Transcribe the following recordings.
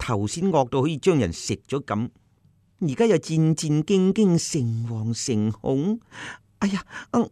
頭先惡到可以將人食咗咁，而家又戰戰兢兢，誠惶誠恐。哎呀，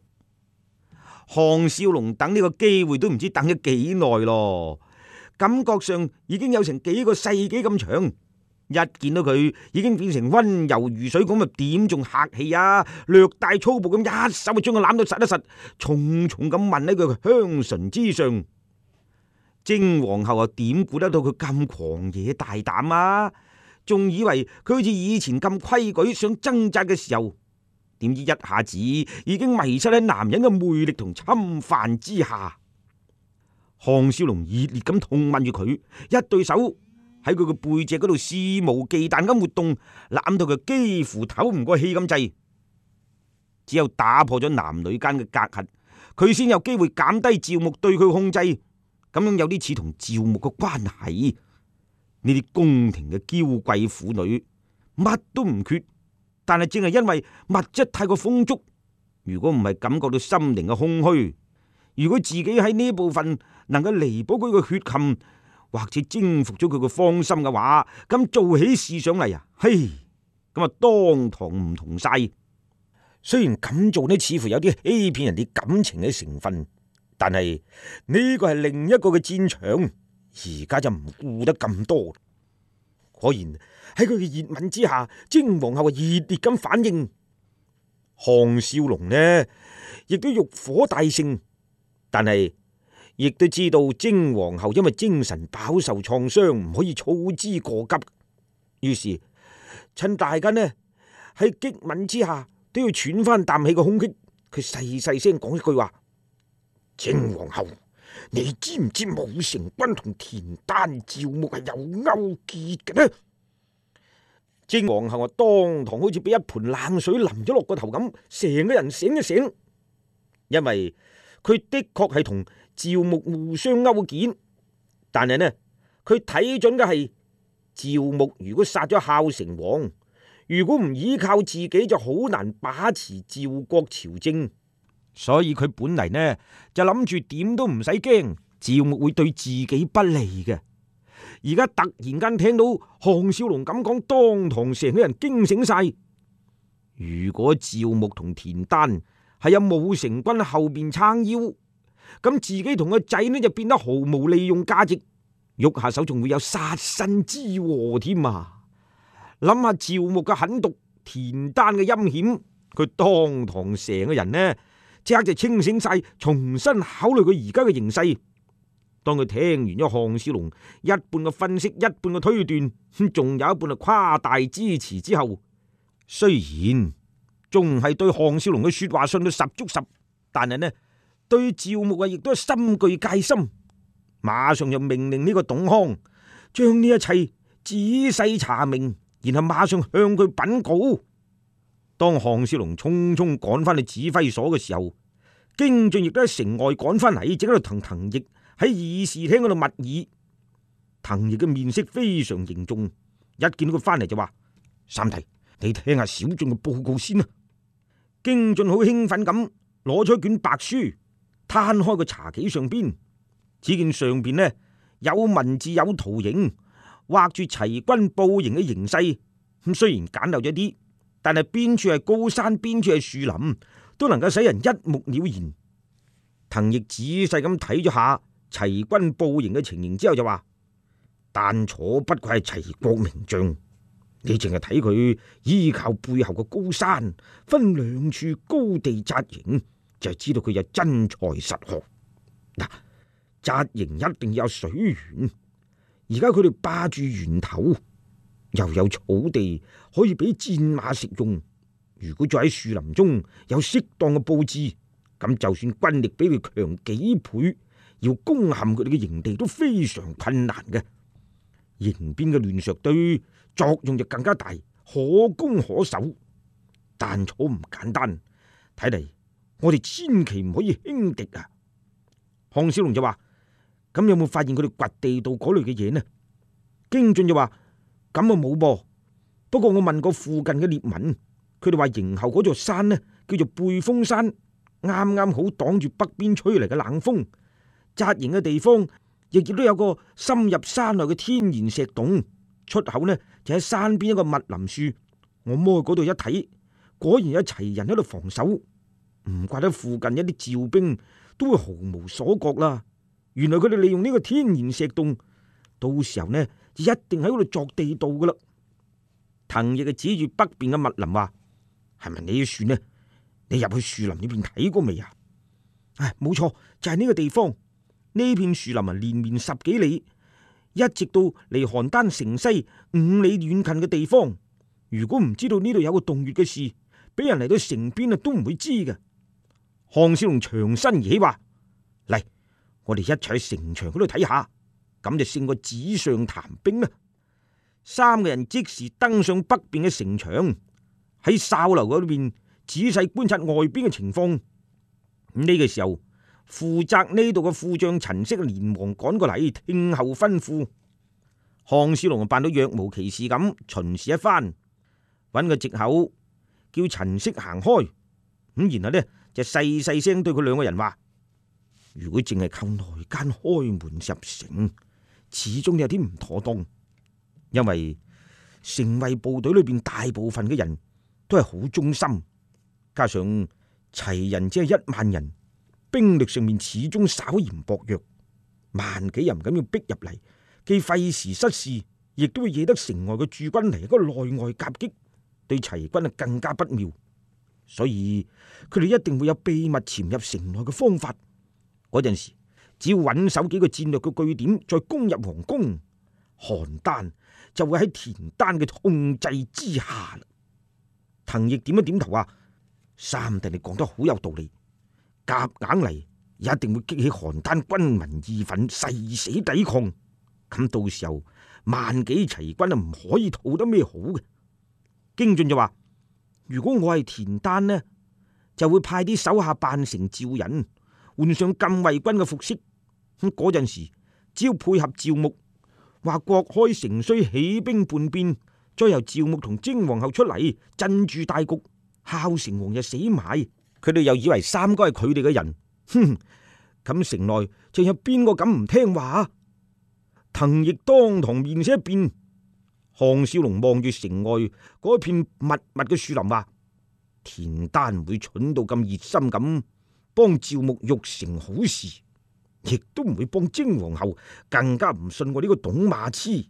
項少龍等呢個機會都唔知等咗幾耐咯，感覺上已經有成幾個世紀咁長。一見到佢已經變成溫柔如水咁，咪點仲客氣啊？略帶粗暴咁一手就將佢攬到實一實，重重咁吻喺佢嘅香唇之上。貞皇后又點顧得到佢咁狂野大膽啊？仲以為佢好似以前咁規矩，想掙扎嘅時候，點知一下子已經迷失喺男人嘅魅力同侵犯之下。項少龍熱烈咁痛吻住佢，一對手喺佢嘅背脊嗰度肆無忌憚咁活動，攬到佢幾乎唞唔過氣咁滯。只有打破咗男女間嘅隔閡，佢先有機會減低趙牧對佢嘅控制，咁樣有啲似同趙牧嘅關係。呢啲宮廷嘅嬌貴婦女乜都唔缺，但係正係因為物質太過豐足，如果唔係感覺到心靈嘅空虛，如果自己喺呢部分能夠彌補佢嘅缺陷，或者征服咗佢嘅芳心嘅話，咁做起事上嚟啊，嘿，咁啊當堂唔同晒。雖然咁做呢，似乎有啲欺騙人哋感情嘅成分，但係呢個係另一個嘅戰場，而家就唔顧得咁多。果然喺佢嘅熱吻之下，貞皇后熱烈咁反應。項少龍呢，亦都欲火大盛，但係亦都知道貞皇后因為精神飽受創傷，唔可以操之過急。於是趁大家呢喺激吻之下都要喘翻啖氣嘅空隙，佢細細聲講一句話：貞皇后，你知唔知武成君同田丹、趙牧係有勾結嘅呢？貞皇后當堂好似俾一盆冷水淋咗落個頭咁，成個人醒一醒，因為佢的確係同趙牧互相勾結，但係呢，佢睇準嘅係趙牧如果殺咗孝成王，如果唔依靠自己，就好難把持趙國朝政，所以佢本嚟呢就諗住點都唔使驚趙牧會對自己不利嘅。而家突然間聽到項少龍咁講，當堂成個人驚醒晒。如果趙牧同田丹係有武成軍後邊撐腰，咁自己同個仔呢就變得毫無利用價值，喐下手仲會有殺身之禍添啊！諗下趙牧嘅狠毒，田丹嘅陰險，佢當堂成個人呢即刻就清醒晒，重新考慮佢而家嘅形勢。當佢聽完咗項少龍一半嘅分析，一半嘅推斷，仲有一半係誇大支持之後，雖然仲係對項少龍嘅說話信到十足十，但係呢對趙牧啊亦都係深具戒心，馬上就命令呢個董康將呢一切仔細查明，然後馬上向佢稟告。當項少龍匆匆趕翻去指揮所嘅時候，京俊亦都喺城外趕翻嚟，正喺度同滕毅喺議事廳嗰度密議。滕毅嘅面色非常凝重，一見到佢翻嚟就話：三弟，你聽下小俊嘅報告先啦。京俊好興奮咁攞咗一卷白書，攤開個茶幾上邊，只見上邊呢有文字有圖形，畫住齊軍布營嘅形勢。咁雖然簡陋咗啲，但係邊處係高山，邊處係樹林，都能夠使人一目了然。滕毅仔細咁睇咗下齊軍布營嘅情形之後就話：丹楚不愧係齊國名將，你淨係睇佢依靠背後嘅高山，分兩處高地紮營，就係知道佢有真才實學。嗱，紮營一定要有水源，而家佢哋霸住源頭，又有草地可以俾戰馬食用。如果再喺樹林中有適當嘅布置，咁就算軍力比佢強幾倍，要攻陷佢哋嘅營地都非常困難嘅。營邊嘅亂石堆作用就更加大，可攻可守。丹楚唔簡單，睇嚟我哋千祈唔可以輕敵啊！項少龍就話：咁有冇發現佢哋掘地道嗰類嘅嘢呢？京俊就話：咁啊冇噃，不過我問過附近嘅獵民，佢哋話營後嗰座山呢叫做背風山，啱啱好擋住北邊吹嚟嘅冷風。紮營嘅地方亦都有個深入山內嘅天然石洞， 出口呢就喺山邊一個密林樹。我摸去嗰度一睇，果然有齊人喺度防守，唔怪得附近一啲趙兵都會毫無所覺啦。原來佢哋利用呢個天然石洞，到時候呢就一定喺嗰度鑿地道噶啦。藤亦就指住北邊嘅密林話：係咪你嘅樹呢？你入去樹林呢邊睇過未啊？唉，冇錯，就係呢個地方。呢片樹林啊，連綿10幾里，一直到離邯鄲城西5里遠近嘅地方。如果唔知道呢度有個洞穴嘅事，俾人嚟到城邊啊都唔會知嘅。項少龍長身而起話：嚟，我哋一齊去城牆嗰度睇下，咁就勝過紙上談兵啦。3個人即時登上北邊嘅城牆，喺哨樓嗰邊仔細觀察外邊嘅情況。呢個時候，負責呢度嘅副將陳式連忙趕過嚟，聽候吩咐。項少龍扮到若無其事咁巡視一番，揾個藉口叫陳式行開。咁然後呢就細細聲對佢2個人話：如果淨係靠內奸開門入城，始終有啲唔妥當。因為城衛部隊裏邊大部分嘅人都係好忠心，加上齊人只係1萬人，兵力上面始終稍嫌薄弱，萬幾人咁要逼入嚟，既費時失事，亦都會惹得城外嘅駐軍嚟個內外夾擊，對齊軍啊更加不妙。所以佢哋一定會有秘密潛入城內嘅方法。嗰陣時，只要穩守幾個戰略嘅據點，再攻入皇宮，邯鄲就會喺田丹嘅控制之下啦。藤亦點一點頭話：三弟你講得好有道理，夾硬嚟一定會激起邯鄲軍民義憤，誓死抵抗。咁到時候萬幾齊軍啊唔可以討得咩好嘅。經俊就話：如果我係田丹呢，就會派啲手下扮成趙人，換上禁衛軍嘅服飾。咁嗰陣時，只要配合趙牧，話國開城需起兵叛變，再由趙牧同征皇后出嚟鎮住大局，孝成王就死埋。佢哋又以為三哥係佢哋嘅人，哼！咁城內仲有邊個敢唔聽話？藤亦當堂面色一變。項少龍望住城外嗰片密密嘅樹林話：田丹唔會蠢到咁熱心咁幫趙牧育成好事，亦都唔會幫征皇后，更加唔信我呢個董馬痴。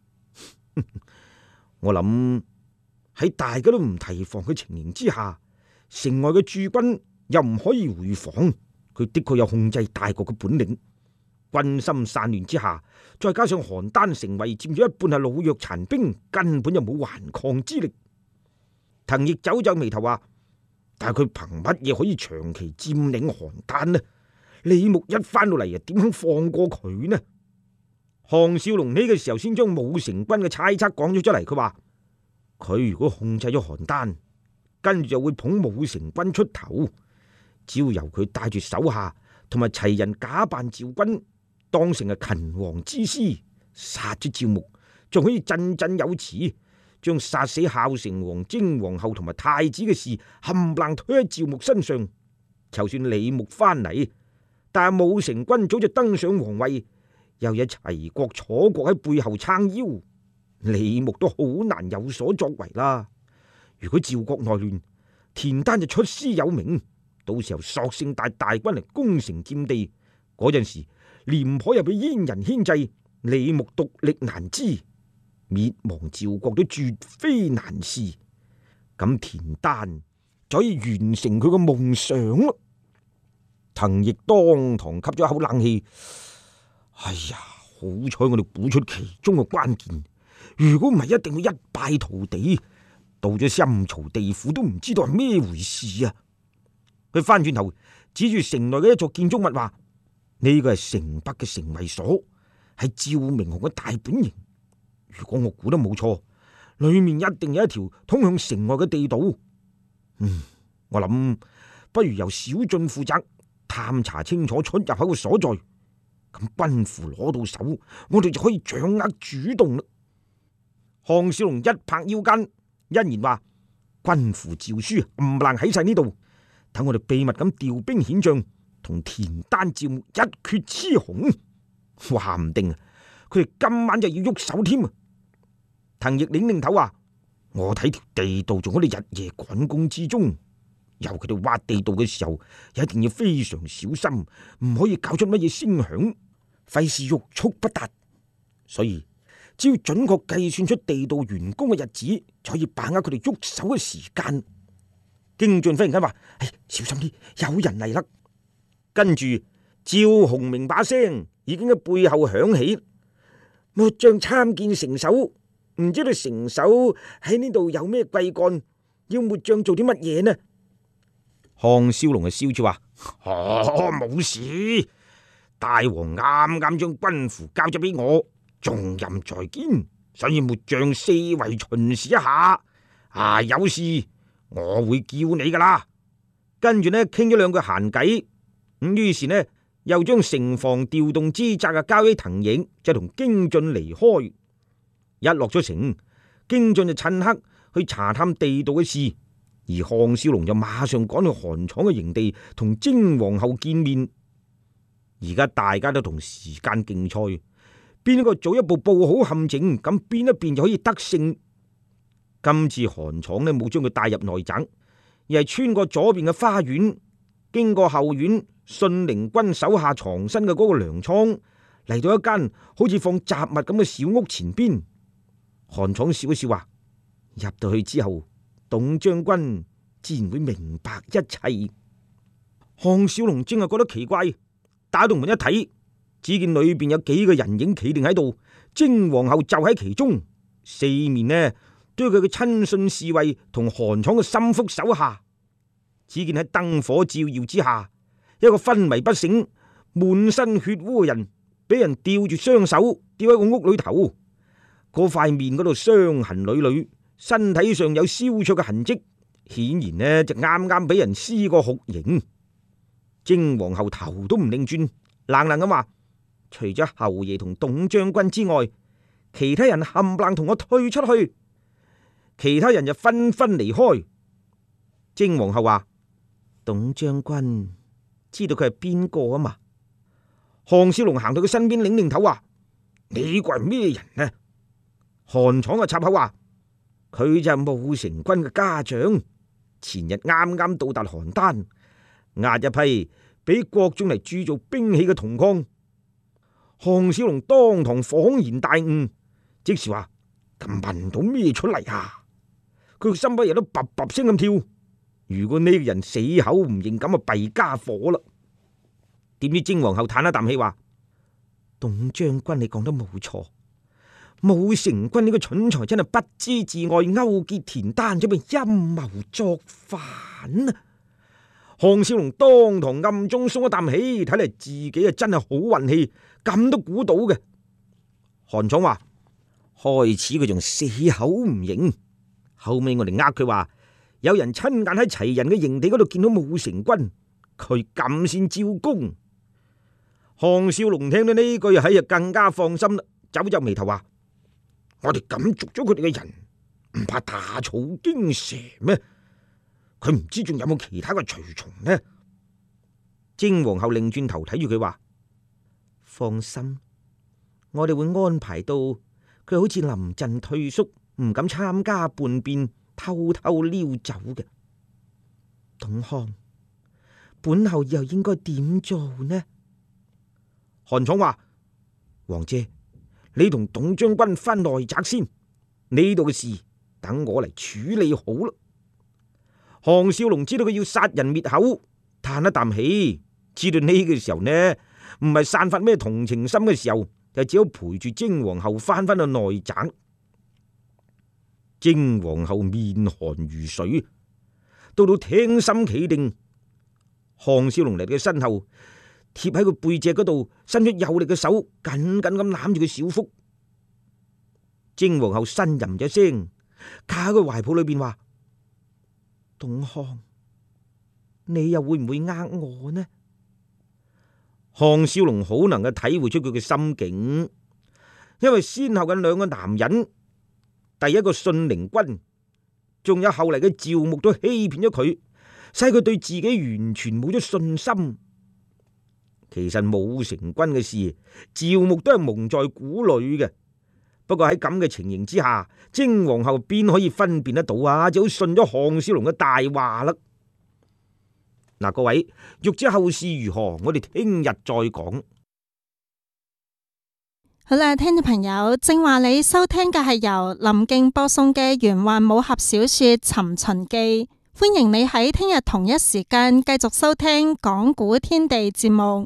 我諗喺大家都唔提防嘅情形之下，城外嘅駐軍又唔可以回防，佢的確有控制大局嘅本領。軍心散亂之下，再加上邯鄲城圍佔咗一半係老弱殘兵，根本就冇還抗之力。藤亦皺皺眉頭話：但係佢憑乜嘢可以長期佔領邯鄲呢？李牧一翻到嚟啊，點肯放過佢呢？項少龍呢個時候先將武成軍嘅猜測講咗出嚟，佢話：佢如果控制咗邯鄲，跟住就會捧武成軍出頭，只要由佢帶住手下同埋齊人假扮趙軍，當成係勤王之師，殺咗趙牧，仲可以振振有詞，將殺死孝成王、征皇后同埋太子嘅事冚唪唥推喺趙牧身上。就算李牧翻嚟，但係武成軍早就登上皇位，又有齊國、楚國喺背後撐腰，李牧都好難有所作為啦。如果趙國內亂，田丹就出師有名，到時候索性帶大軍嚟攻城佔地，嗰陣時廉頗又俾燕人牽制，李牧獨力難支，滅亡趙國都絕非難事。咁田丹就可以完成佢個夢想咯。藤亦當堂吸咗一口冷氣，哎呀，好彩我哋估出其中嘅關鍵，如果唔係一定會一敗塗地，到咗深曹地府都唔知道係咩回事啊！佢翻轉頭指住城內嘅一座建築物話：呢個係城北嘅城衛所，係趙明洪嘅大本營。如果我估得冇錯，裏面一定有一條通向城外嘅地道。我諗不如由小晉負責探查清楚出入口嘅所在，咁軍符攞到手，我哋就可以掌握主動啦。項少龍一拍腰間，欣然話：軍符詔書冚唪唥喺晒呢度，等我哋秘密咁調兵遣將，同田丹趙牧一決雌雄。話唔定佢哋今晚就要喐手添啊！ 滕翼領頭話：我睇條地道仲喺度日夜趕工之中，由佢哋挖地道嘅時候，一定要非常小心，唔可以搞出乜嘢聲響，費事欲速不達。所以只要準確計算出地道完工嘅日子，就可以把握佢哋喐手嘅時間。京俊忽然間話：小心啲，有人嚟啦！跟住趙洪明把聲已經喺背後響起：末將參見成首，唔知道成首喺呢度有咩貴幹，要末將做啲乜嘢呢？項少龍就笑住話：冇事，大王啱啱將軍符交咗俾我，重任在肩，所以末將四圍巡視一下。有事我會叫你噶啦。跟住呢，傾咗兩句閒偈，於是呢又將城防調動之責交俾滕影，就同京俊離開。一落咗城，京俊就趁刻去查探地道嘅事，而項少龍就馬上趕去韓闖嘅營地同征皇后見面。而家大家都同時間競賽，邊一個早一步布好陷阱，咁邊一邊就可以得勝。今次韓闖呢冇將佢帶入內宅，而係穿過左邊嘅花園，經過後院信陵君手下藏身嘅嗰個糧倉，嚟到一間好似放雜物咁嘅小屋前邊。韓闖笑一笑話：入到去之後，董將軍自然會明白一切。項少龍正係覺得奇怪，打到門一睇，只見裏邊有幾個人影企定喺度，征皇后就喺其中，四面呢都係佢嘅親信侍衛同韓闖嘅心腹手下。只見喺燈火照耀之下，一個昏迷不醒、滿身血污嘅人，俾人吊住雙手吊喺個屋裏頭。嗰塊面嗰度傷痕累累，身體上有燒灼嘅痕跡，顯然呢就啱啱俾人施過酷刑。征皇后頭都唔擰轉，冷冷咁話：除咗侯爺同董將軍之外，其他人冚唪唥同我退出去。其他人就紛紛離開。征皇后話：董將軍知道佢係邊個啊嘛？項少龍行到佢身邊，擰頭話：你個係咩人呢？韓闖插口話：佢就係武成君嘅家長，前日啱啱到達邯鄲，押一批俾國中嚟鑄造兵器嘅銅礦。項少龍當堂恍然大悟，即時話：咁聞到咩出嚟啊？佢個心不由得卟卟聲咁跳。如果呢個人死口唔認，咁啊弊家伙啦。點知征皇后嘆一啖氣話：董將軍你講得冇錯，武成君呢個蠢材真係不知自愛，勾結田丹，準備陰謀作反啊！項少龍當堂暗中鬆一啖氣，睇嚟自己啊真係好運氣，咁都估到嘅。韓闖話：開始佢仲死口唔認，後尾我哋呃佢話有人親眼喺齊人嘅營地嗰度見到武成君，佢咁先招供。項少龍聽到呢句喺就更加放心啦，皺皺眉頭話：我哋咁捉咗佢哋嘅人，唔怕打草驚蛇咩？佢唔知仲有冇其他嘅隨從呢？征皇后擰轉頭睇住佢話：放心，我哋會安排到佢好似臨陣退縮，唔敢參加叛變，偷偷溜走嘅。董康，本后以後應該點做呢？韓闖話：王姐，你同董將軍翻內宅先，呢度嘅事等我嚟處理好啦。項少龍知道佢要殺人滅口，嘆一啖氣，知道呢個時候呢唔係散發咩同情心嘅時候，就只好陪住征皇后翻返去內宅。征皇后面寒如水，到聽心企定。項少龍嚟到佢身後，貼喺佢背脊嗰度，伸出有力嘅手，緊緊咁攬住佢小腹。征皇后呻吟咗聲，卡喺佢懷抱裏邊話：董康，你又會唔會呃我呢？項少龍好能夠體會出佢嘅心境，因為先後嘅兩個男人，第一個信陵君，仲有後嚟嘅趙牧都欺騙咗佢，使佢對自己完全冇咗信心。其實武成君嘅事，趙牧都係蒙在鼓裏嘅， 不過喺咁嘅情形之下，精皇后邊可以分辨得到啊？就好信咗項少龍嘅大話啦。嗱，各位，欲知後事如何，我哋聽日再講。 好啦，聽眾朋友，正話你收聽嘅係由林敬播送嘅玄幻武俠小說《尋秦記》，歡迎你喺聽日同一時間繼續收聽講古天地節目。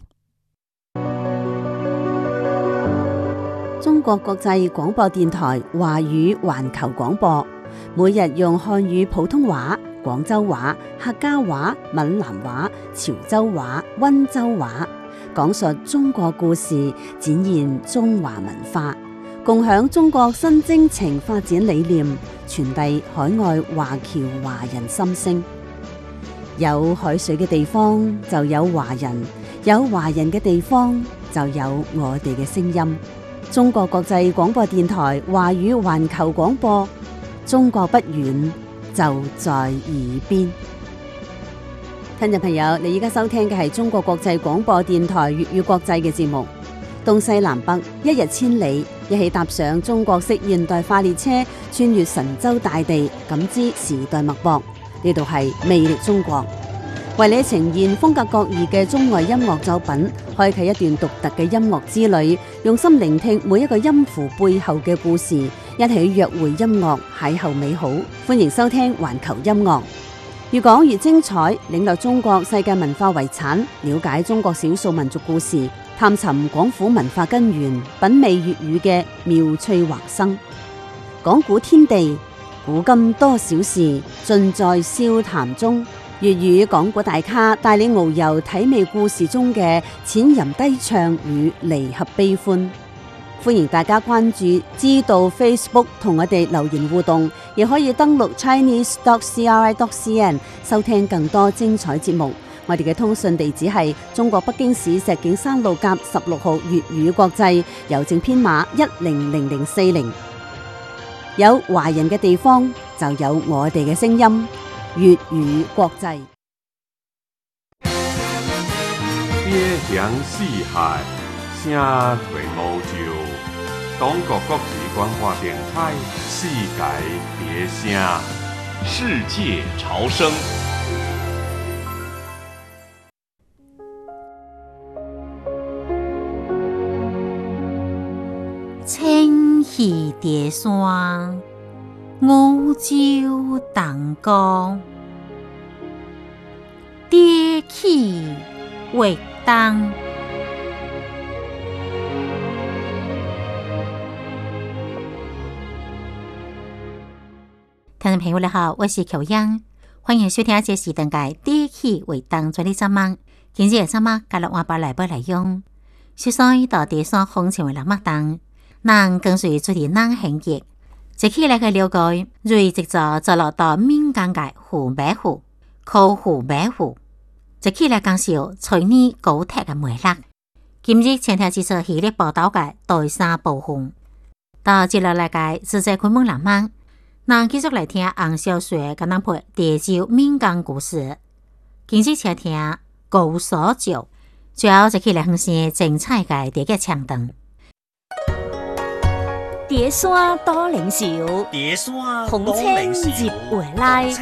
中國國際廣播電台華語環球廣播，每日用漢語普通話、廣州話、客家話、閩南話、潮州話、溫州話講述中國故事，展現中華文化，共享中國新征程發展理念，傳遞海外華僑華人心聲。有海水嘅地方就有華人，有華人嘅地方就有我哋嘅聲音。中國國際廣播電台華語環球廣播，中國不遠，就在耳邊。聽眾朋友，你而家收聽嘅係中國國際廣播電台粵語國際嘅節目。東西南北，一日千里，一起踏上中國式現代化列車，穿越神州大地，感知時代脈搏。呢度係魅力中國，為你呈現風格各異嘅中外音樂作品，開啟一段獨特嘅音樂之旅，用心聆聽每一個音符背後嘅故事，一起約會音樂，邂逅美好。歡迎收聽環球音樂，越講越精彩，領略中國世界文化遺產，了解中國少數民族故事，探尋廣府文化根源，品味粵語嘅妙趣橫生。講古天地，古今多少事，盡在笑談中。粵語講古大咖帶你遨遊體味故事中嘅淺吟低唱與離合悲歡。歡迎大家關注知道 Facebook 同我哋留言互動，亦可以登錄 chinese.cri.cn 收聽更多精彩節目。我哋嘅通訊地址係中國北京市石景山路甲16號粵語國際，郵政編碼100040。有華人嘅地方就有我哋嘅聲音。粵語國際， 邊疆四海，聲隨無就。中國國際廣播電台，世界別聲， 世界潮聲。 青溪蝶山，澳洲淡江，蝶起活動。聽眾朋友你好，我是喬央，歡迎收聽這時段嘅蝶起活動專題節目。今日嘅節目加入我把來播來用，首先到蝶山風情為南麥當，能跟隨主題南行節。即起來去了解，瑞直就落到閩江嘅湖北湖、靠湖北湖。即起來介紹隨呢高鐵嘅魅力。今日前天接受系列報道嘅第三部分，到接落來嘅是在開門南灣，能繼續來聽洪小雪跟咱陪地州閩江故事。今日前聽高所橋，最後即起來分享精彩嘅第一唱段。 蝶山多靈少， 蝶山紅青葉回來。